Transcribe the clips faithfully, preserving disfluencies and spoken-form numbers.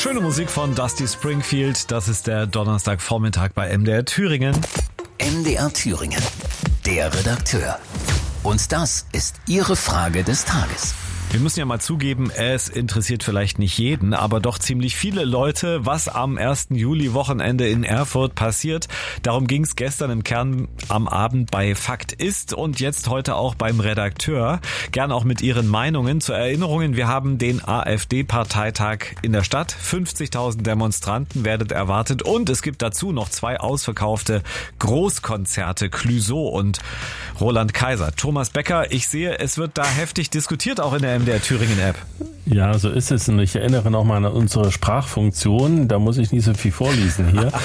Schöne Musik von Dusty Springfield. Das ist der Donnerstagvormittag bei M D R Thüringen. M D R Thüringen, der Redakteur. Und das ist Ihre Frage des Tages. Wir müssen ja mal zugeben, es interessiert vielleicht nicht jeden, aber doch ziemlich viele Leute, was am ersten Juli-Wochenende in Erfurt passiert. Darum ging es gestern im Kern am Abend bei Fakt ist und jetzt heute auch beim Redakteur. Gern auch mit Ihren Meinungen. Zur Erinnerung, wir haben den AfD-Parteitag in der Stadt. fünfzigtausend Demonstranten werdet erwartet und es gibt dazu noch zwei ausverkaufte Großkonzerte, Clouseau und Roland Kaiser. Thomas Becker, ich sehe, es wird da heftig diskutiert, auch in der M D R Thüringen-App. Ja, so ist es. Und ich erinnere nochmal an unsere Sprachfunktion. Da muss ich nicht so viel vorlesen hier.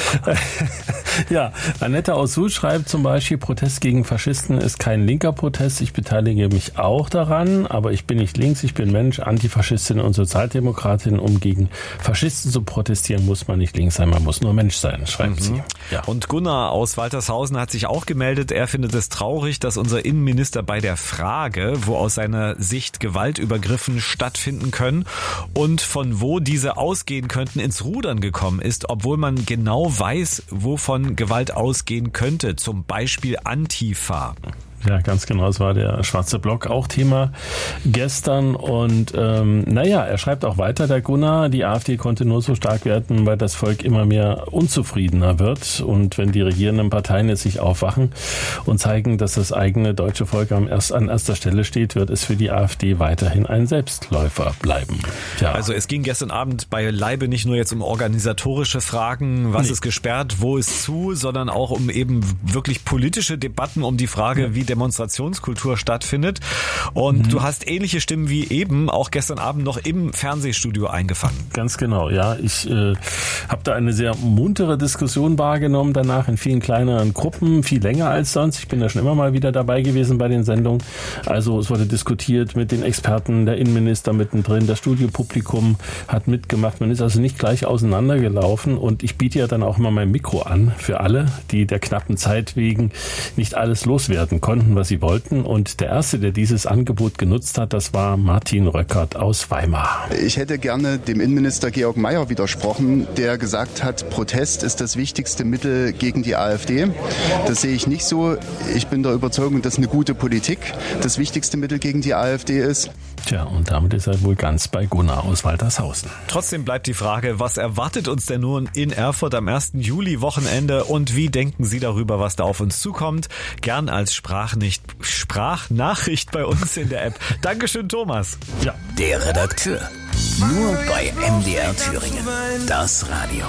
Ja, Annette aus Suhl schreibt zum Beispiel, Protest gegen Faschisten ist kein linker Protest. Ich beteilige mich auch daran, aber ich bin nicht links, ich bin Mensch, Antifaschistin und Sozialdemokratin. Um gegen Faschisten zu protestieren, muss man nicht links sein, man muss nur Mensch sein, schreibt mhm. sie. Ja. Und Gunnar aus Waltershausen hat sich auch gemeldet. Er findet es traurig, dass unser Innenminister bei der Frage, wo aus seiner Sicht Gewaltübergriffen stattfinden können und von wo diese ausgehen könnten, ins Rudern gekommen ist, obwohl man genau weiß, wovon Gewalt ausgehen könnte, zum Beispiel Antifa. Ja, ganz genau. Es war der schwarze Block auch Thema gestern. Und ähm, naja, er schreibt auch weiter, der Gunnar, die AfD konnte nur so stark werden, weil das Volk immer mehr unzufriedener wird. Und wenn die regierenden Parteien jetzt sich aufwachen und zeigen, dass das eigene deutsche Volk am erst, an erster Stelle steht, wird es für die AfD weiterhin ein Selbstläufer bleiben. Ja. Also es ging gestern Abend bei Leibe nicht nur jetzt um organisatorische Fragen, was nee. ist gesperrt, wo ist zu, sondern auch um eben wirklich politische Debatten, um die Frage, ja. wie Demonstrationskultur stattfindet. Und mhm. du hast ähnliche Stimmen wie eben auch gestern Abend noch im Fernsehstudio eingefangen. Ganz genau, ja. Ich äh, habe da eine sehr muntere Diskussion wahrgenommen danach in vielen kleineren Gruppen, viel länger als sonst. Ich bin da schon immer mal wieder dabei gewesen bei den Sendungen. Also es wurde diskutiert mit den Experten, der Innenminister mittendrin, das Studiopublikum hat mitgemacht. Man ist also nicht gleich auseinandergelaufen und ich biete ja dann auch immer mein Mikro an für alle, die der knappen Zeit wegen nicht alles loswerden konnten, was sie wollten. Und der Erste, der dieses Angebot genutzt hat, das war Martin Röckert aus Weimar. Ich hätte gerne dem Innenminister Georg Mayer widersprochen, der gesagt hat, Protest ist das wichtigste Mittel gegen die AfD. Das sehe ich nicht so. Ich bin der Überzeugung, dass eine gute Politik das wichtigste Mittel gegen die AfD ist. Tja, und damit ist er wohl ganz bei Gunnar aus Waltershausen. Trotzdem bleibt die Frage, was erwartet uns denn nun in Erfurt am ersten Juli-Wochenende und wie denken Sie darüber, was da auf uns zukommt? Gern als Sprachnicht, Sprachnachricht bei uns in der App. Dankeschön, Thomas. Ja. Der Redakteur. Nur bei M D R Thüringen. Das Radio.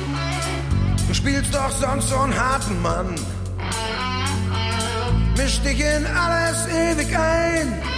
Du spielst doch sonst so einen harten Mann. Misch dich in alles ewig ein.